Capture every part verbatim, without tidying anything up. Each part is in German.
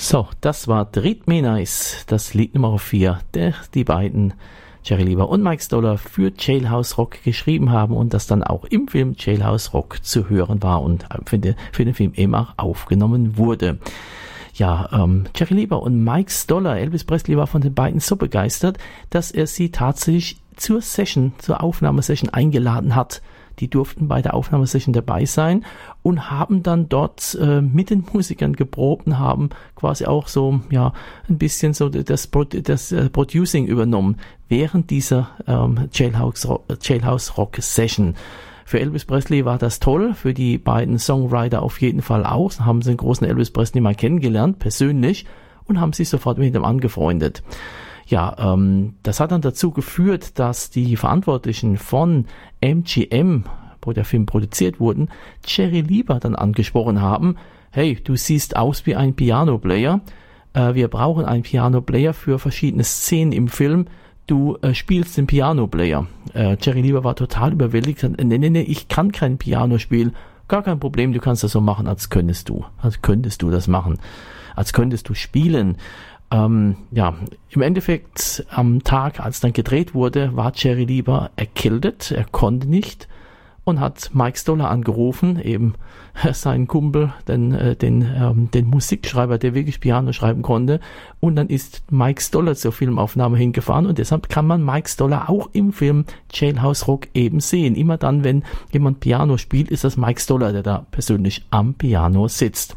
So, das war Treat Me Nice, das Lied Nummer vier, der die beiden Jerry Leiber und Mike Stoller für Jailhouse Rock geschrieben haben und das dann auch im Film Jailhouse Rock zu hören war und für den, für den Film eben auch aufgenommen wurde. Ja, ähm, Jerry Leiber und Mike Stoller, Elvis Presley war von den beiden so begeistert, dass er sie tatsächlich zur Session, zur Aufnahmesession eingeladen hat. Die durften bei der Aufnahmesession dabei sein und haben dann dort äh, mit den Musikern geprobt und haben quasi auch so, ja, ein bisschen so das, das äh, Producing übernommen während dieser ähm, Jailhouse, Rock, Jailhouse Rock Session. Für Elvis Presley war das toll, für die beiden Songwriter auf jeden Fall auch. Haben sie den großen Elvis Presley mal kennengelernt, persönlich, und haben sich sofort mit ihm angefreundet. Ja, ähm, das hat dann dazu geführt, dass die Verantwortlichen von M G M, wo der Film produziert wurde, Jerry Leiber dann angesprochen haben, hey, du siehst aus wie ein Piano-Player, äh, wir brauchen einen Piano-Player für verschiedene Szenen im Film, du äh, spielst den Piano-Player. Äh, Jerry Leiber war total überwältigt, nee, nee, nee, ich kann kein Piano spielen, gar kein Problem, du kannst das so machen, als könntest du, als könntest du das machen, als könntest du spielen. Ähm, ja, im Endeffekt am Tag, als dann gedreht wurde, war Jerry Leiber erkältet, er konnte nicht und hat Mike Stoller angerufen, eben seinen Kumpel, den, äh, den, ähm, den Musikschreiber, der wirklich Piano schreiben konnte, und dann ist Mike Stoller zur Filmaufnahme hingefahren und deshalb kann man Mike Stoller auch im Film Jailhouse Rock eben sehen. Immer dann, wenn jemand Piano spielt, ist das Mike Stoller, der da persönlich am Piano sitzt.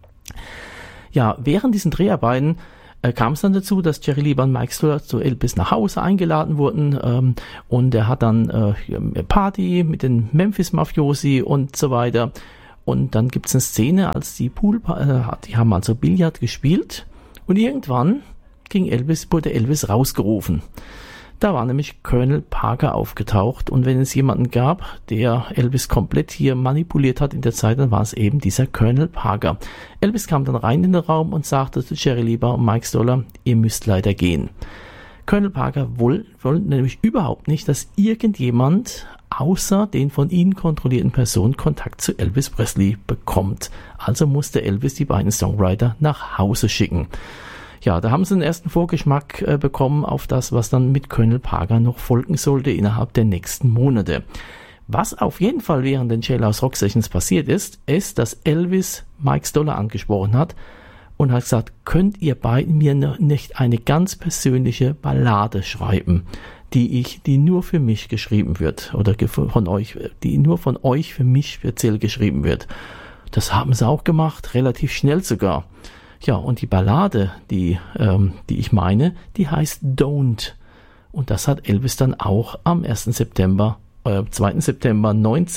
Ja, während diesen Dreharbeiten Äh, kam es dann dazu, dass Jerry Leiber und Mike Stoller zu Elvis nach Hause eingeladen wurden ähm, und er hat dann äh, eine Party mit den Memphis-Mafiosi und so weiter. Und dann gibt es eine Szene, als die Pool, äh, die haben also Billard gespielt und irgendwann ging Elvis, wurde Elvis rausgerufen. Da war nämlich Colonel Parker aufgetaucht und wenn es jemanden gab, der Elvis komplett hier manipuliert hat in der Zeit, dann war es eben dieser Colonel Parker. Elvis kam dann rein in den Raum und sagte zu Jerry Leiber und Mike Stoller, ihr müsst leider gehen. Colonel Parker wollte woll nämlich überhaupt nicht, dass irgendjemand außer den von ihnen kontrollierten Personen Kontakt zu Elvis Presley bekommt. Also musste Elvis die beiden Songwriter nach Hause schicken. Ja, da haben sie einen ersten Vorgeschmack äh, bekommen auf das, was dann mit Colonel Parker noch folgen sollte innerhalb der nächsten Monate. Was auf jeden Fall während den Jailhouse Rock Sessions passiert ist, ist, dass Elvis Mike Stoller angesprochen hat und hat gesagt, könnt ihr beiden mir nicht eine ganz persönliche Ballade schreiben, die ich, die nur für mich geschrieben wird oder von euch, die nur von euch für mich speziell geschrieben wird. Das haben sie auch gemacht, relativ schnell sogar. Ja, und die Ballade, die, ähm, die ich meine, die heißt Don't. Und das hat Elvis dann auch am ersten September, äh, zweiten September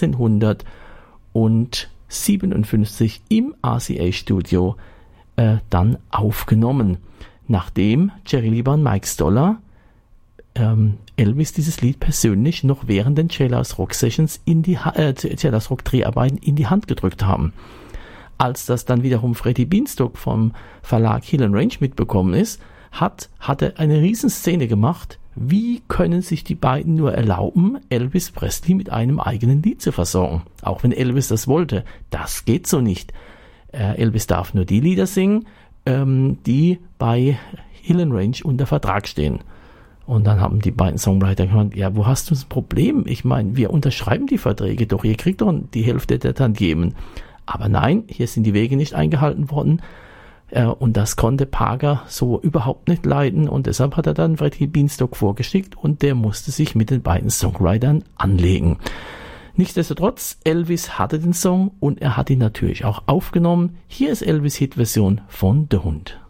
neunzehnhundertsiebenundfünfzig im R C A-Studio äh, dann aufgenommen. Nachdem Jerry Leiber und Mike Stoller ähm, Elvis dieses Lied persönlich noch während den Jailhouse Rock Sessions in die äh, Jailhouse Rock Dreharbeiten in die Hand gedrückt haben. Als das dann wiederum Freddie Beanstalk vom Verlag Hill and Range mitbekommen ist, hat, hat er eine Riesenszene gemacht. Wie können sich die beiden nur erlauben, Elvis Presley mit einem eigenen Lied zu versorgen? Auch wenn Elvis das wollte. Das geht so nicht. Äh, Elvis darf nur die Lieder singen, ähm, die bei Hill and Range unter Vertrag stehen. Und dann haben die beiden Songwriter gesagt, ja, wo hast du das Problem? Ich meine, wir unterschreiben die Verträge doch, ihr kriegt doch die Hälfte der Tantiemen. Aber nein, hier sind die Wege nicht eingehalten worden äh, und das konnte Parker so überhaupt nicht leiden und deshalb hat er dann Freddie Beanstalk vorgeschickt und der musste sich mit den beiden Songwritern anlegen. Nichtsdestotrotz, Elvis hatte den Song und er hat ihn natürlich auch aufgenommen. Hier ist Elvis' Hitversion von Der Hund.